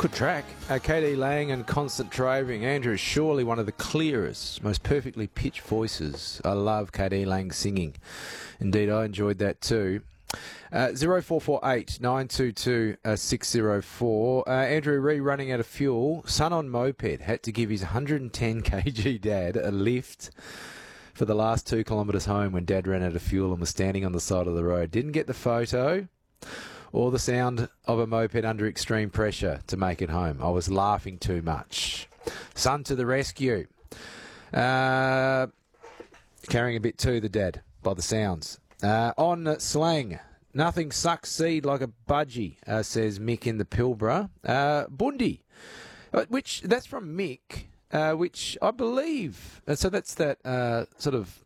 Good track. KD Lang and Constant Draving. Andrew is surely one of the clearest, most perfectly pitched voices. I love KD Lang singing. Indeed, I enjoyed that too. 0448 922 604. Andrew Ree running out of fuel. Son on moped had to give his 110 kg dad a lift for the last 2 kilometres home when Dad ran out of fuel and was standing on the side of the road. Didn't get the photo or the sound of a moped under extreme pressure to make it home. I was laughing too much. Son to the rescue. Carrying a bit too, the dad, by the sounds. On slang, nothing sucks seed like a budgie, says Mick in the Pilbara. Bundi, which that's from Mick, which I believe. So that's that sort of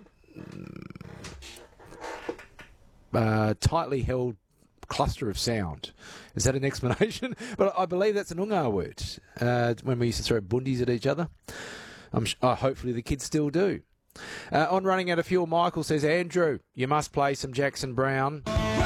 tightly held cluster of sound. Is that an explanation? But I believe that's an Noongar word when we used to throw bundis at each other. Hopefully the kids still do. On running out of fuel, Michael says, Andrew, you must play some Jackson Brown.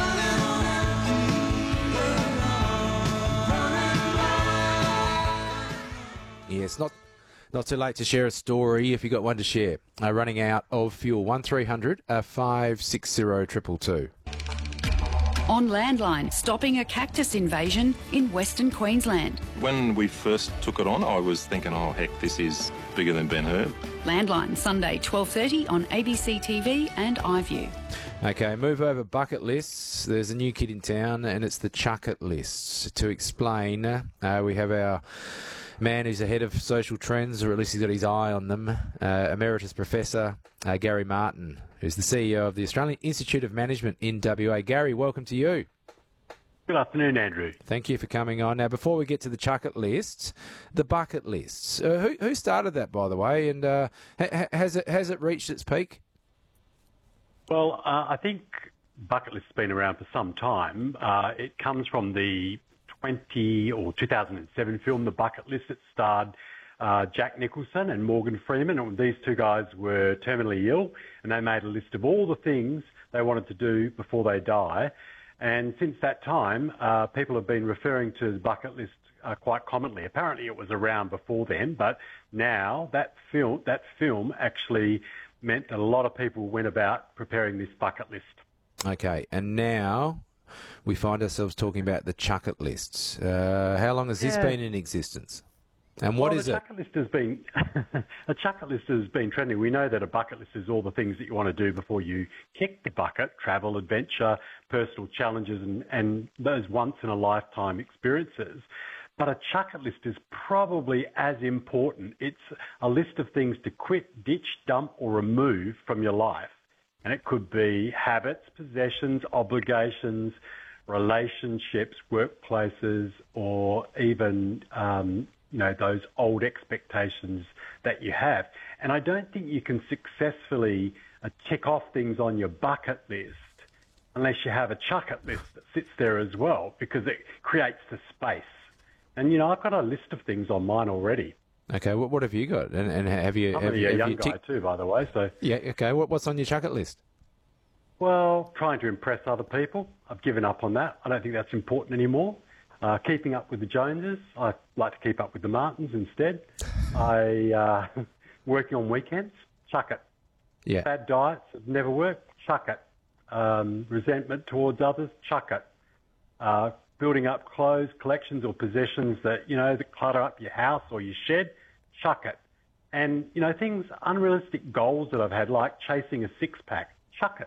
Yes, not too late to share a story if you've got one to share. Running out of fuel, 1300 560 222. On Landline, stopping a cactus invasion in Western Queensland. When we first took it on, I was thinking, oh, heck, this is bigger than Ben-Hur. Landline, Sunday, 12:30 on ABC TV and iView. Okay, move over bucket lists. There's a new kid in town, and it's the Chuck It List. To explain, we have our man who's ahead of social trends, or at least he's got his eye on them, Emeritus Professor Gary Martin, who's the CEO of the Australian Institute of Management in WA. Gary, welcome to you. Good afternoon, Andrew. Thank you for coming on. Now, before we get to the Chuck It List, the bucket lists. Who started that, by the way, and has it reached its peak? Well, I think bucket list has been around for some time. It comes from the 2007 film, The Bucket List. It starred Jack Nicholson and Morgan Freeman. And these two guys were terminally ill, and they made a list of all the things they wanted to do before they die. And since that time, people have been referring to the bucket list quite commonly. Apparently it was around before then, but now that film actually meant that a lot of people went about preparing this bucket list. Okay, and now we find ourselves talking about the Chuck It Lists. How long has this been in existence? And what is it? A Chuck It list has been trending. We know that a bucket list is all the things that you want to do before you kick the bucket: travel, adventure, personal challenges, and those once-in-a-lifetime experiences. But a Chuck It List is probably as important. It's a list of things to quit, ditch, dump, or remove from your life. And it could be habits, possessions, obligations, relationships, workplaces, or even those old expectations that you have. And I don't think you can successfully tick off things on your bucket list unless you have a Chuck It List that sits there as well, because it creates the space. And, I've got a list of things on mine already. Okay, what have you got? And have you... I'm a young guy too, by the way, so... Yeah, okay. What's on your Chuck It List? Well, trying to impress other people. I've given up on that. I don't think that's important anymore. Keeping up with the Joneses. I like to keep up with the Martins instead. Working on weekends. Chuck it. Yeah. Bad diets have never worked. Chuck it. Resentment towards others. Chuck it. Building up clothes, collections or possessions that clutter up your house or your shed. Chuck it. And, things, unrealistic goals that I've had, like chasing a six-pack. Chuck it.